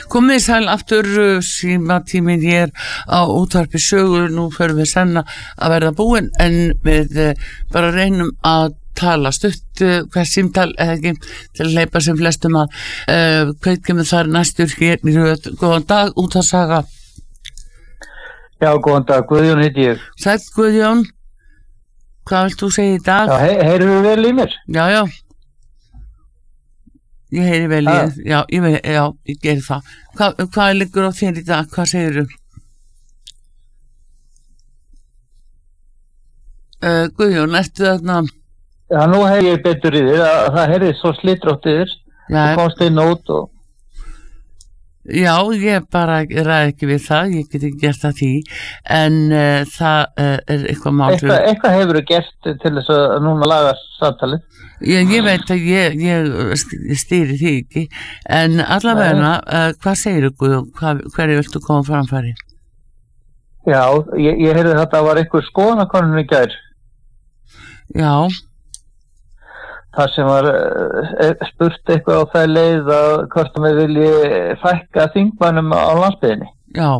Komið sæl aftur, símatíminn hér á útvarpi Sögu. Nú förum við senna að verða búin, en við bara reynum að tala stutt, hvers símtal eða ekki, til að hleypa sem flestum að hvað kemur þar næstur hér í röð. Góðan dag, útvarpssaga. Já, góðan dag, Guðjón heiti ég. Sæll Guðjón, hvað vilt þú segja í dag? Já, heyrðu við vel í mér? Já. Ég heyri vel í þér, ég geri það. Hvað liggur á þér í dag, hvað segirðu? Guðjón, ertu þarna? Já, nú heyri ég betur í þér, það heyrði svo slitrótt í þér. Það komst inn út og... Já, ég bara ræði ekki við það, ég get ekki gert það því, en það eitthvað mál. Eitthvað hefur gert til þess að núna laga samtalið? Ég veit að ég stýri því ekki, en allavega, hvað segirðu Guðjón, hverju viltu koma framfæri? Já, ég heyrði þetta var einhver skoðanakönnun í gær. Já. Það sem var spurt eitthvað á það leið að hvort við vilji fækka þingmönnum á landsbyggðinni. Já.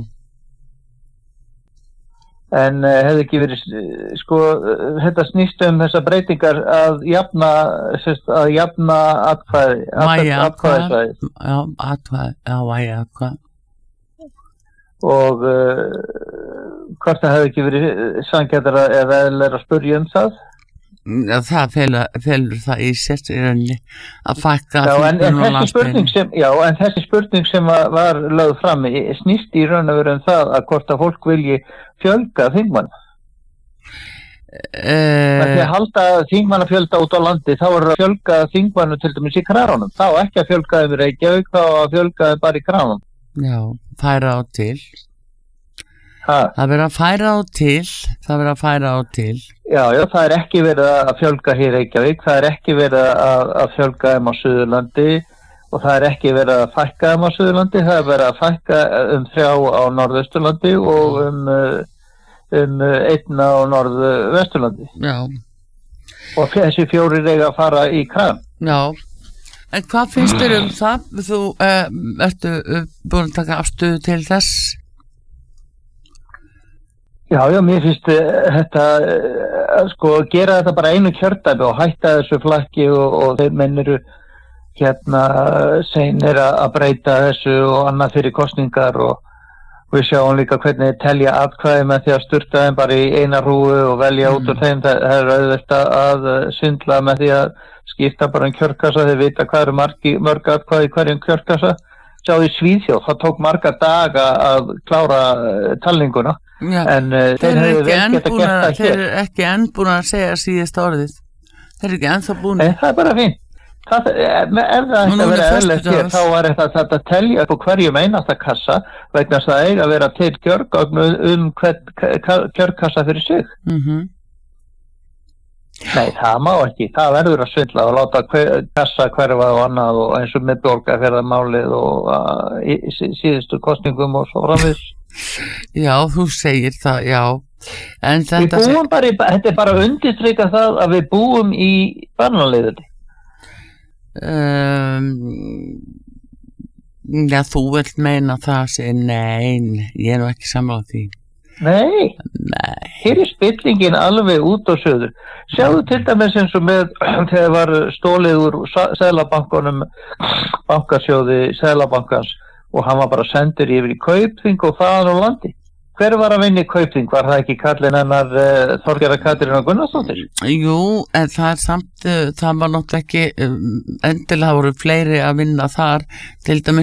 En hefði ekki verið, þetta snýst þessar breytingar að jafna atkvæði. Atkvæðisvæði. Já, vægi atkvæði. Og hvort það hefði ekki verið sanngjarnara eða eðlilegra að spyrja það. Það felur það í sér í rauninni að fækka þingmönnum á landsbyggðinni. En þessi spurning sem var lögð fram snýst í raun og veru það að hvort að fólk vilji fjölga þingmann. Því að halda þingmannafjölda út á landi, þá er að fjölga þingmannu til dæmis í Kránum. Þá ekki að fjölga þeim í Reykjavík, þá að fjölga þeim bara í Kránum. Já, færa á til. Það verður að færa á til. Já, það er ekki verið að fjölga hér í Reykjavík, það er ekki verið að fjölga þeim á Suðurlandi og það er ekki verið að fækka þeim á Suðurlandi, það er verið að fækka 3 á Norðausturlandi og 1 á Norðvesturlandi. Já. Og þessi 4 eiga að fara í Kran. Já. En hvað finnst þér það? Þú ertu búin að taka afstöðu til þess? Já, mér finnst þetta, gera þetta bara einu kjördæmi og hætta þessu flakki og þeir menn eru seinir að breyta þessu og annað fyrir kosningar og við sjáum líka hvernig þeir telja atkvæði með því að sturta þeim bara í eina rúu og velja út úr þeim. Það er auðvelt að svindla með því að skipta bara kjörkassa, þeir vita hvað eru mörg atkvæði í hverjum kjörkassa. Sjáðu í Svíþjóð, það tók marga daga að klára talninguna. Já, en þeir eru ekki enn búin að segja síðasta orðið. Þeir eru ekki ennþá búin. Það er bara fínt. Ef það ætti að vera eðlilegt hér, þá var þetta að telja upp á hverjum einasta kassa vegna þess að það eiga að vera til kjörgögn hvern kjörkassa fyrir sig. Nei, það má ekki. Það verður að svindla og láta kassa hverfa og annað og eins og með Borgarfjarðarmálið og síðustu kosningum og svo framvegis. Já, þú segir það, já. En þetta er bara að undirstrika það að við búum í barnaleiðinni. Já, þú vilt meina það sé, nei, ég er nú ekki sammála því. Nei, hér er spillingin alveg út á söður. Sjáðu til dæmis eins og með þegar var stólið úr Seðlabankanum, bankasjóði Seðlabankans og hann var bara sendur yfir í Kaupþing og þaðan á landi. Hver var að vinna í Kaupþing? Var það ekki kallinn hennar Þorgerðar Katrínar Gunnarsdóttir? Jú, en það er samt, það var náttúrulega ekki endilega voru fleiri að vinna þar, til dæmis